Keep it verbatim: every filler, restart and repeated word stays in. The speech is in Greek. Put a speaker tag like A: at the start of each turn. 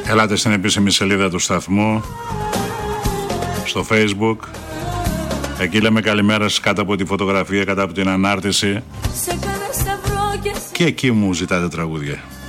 A: Ελάτε στην επίσημη σελίδα του σταθμού στο Facebook. Εκεί λέμε καλημέρα σας κάτω από τη φωτογραφία, κάτω από την ανάρτηση. Και εκεί μου ζητάτε τραγούδια.